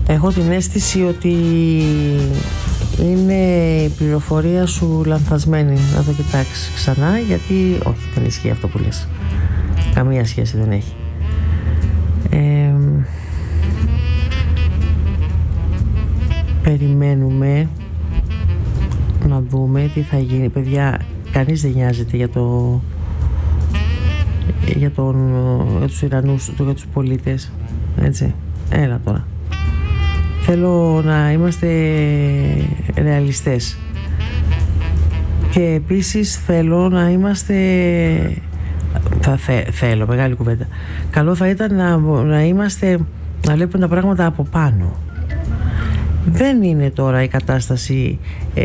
Έχω την αίσθηση ότι είναι η πληροφορία σου λανθασμένη. Να το κοιτάξεις ξανά, γιατί όχι, δεν ισχύει αυτό που λες. Καμία σχέση δεν έχει. Περιμένουμε να δούμε τι θα γίνει. Παιδιά, κανείς δεν νοιάζεται για τους Ιρανούς, για τους πολίτες. Έτσι, έλα τώρα. Θέλω να είμαστε ρεαλιστές. Και επίσης θέλω να είμαστε... Θέλω, μεγάλη κουβέντα. Καλό θα ήταν να είμαστε, να βλέπουμε τα πράγματα από πάνω. Δεν είναι τώρα η κατάσταση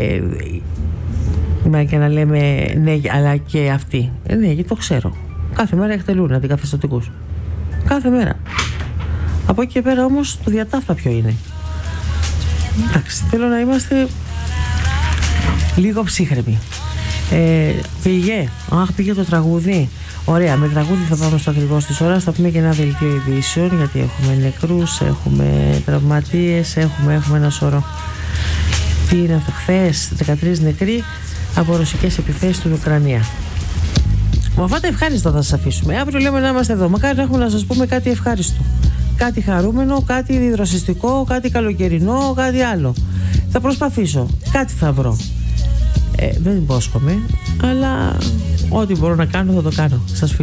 και να λέμε ναι, αλλά και αυτοί. Ναι, γιατί το ξέρω. Κάθε μέρα εκτελούν αντικαθεστωτικούς. Κάθε μέρα. Από εκεί και πέρα όμως το διατάφτα ποιο είναι. Εντάξει, θέλω να είμαστε λίγο ψύχρεμοι. Πήγε το τραγούδι. Ωραία, με τραγούδι θα πάμε στο ακριβώς της ώρας. Θα πούμε και ένα δελτίο ειδήσεων, γιατί έχουμε νεκρούς, έχουμε τραυματίες, έχουμε ένα σωρό. Τι είναι αυτό, χθες 13 νεκροί από ρωσικές επιθέσεις στην Ουκρανία. Με αυτά τα ευχάριστα θα σας αφήσουμε. Αύριο λέμε να είμαστε εδώ. Μακάρι να έχουμε να σας πούμε κάτι ευχάριστο. Κάτι χαρούμενο, κάτι διδροσιστικό, κάτι καλοκαιρινό, κάτι άλλο. Θα προσπαθήσω. Κάτι θα βρω. Δεν υπόσχομαι, αλλά ό,τι μπορώ να κάνω θα το κάνω. Σας φιλώ.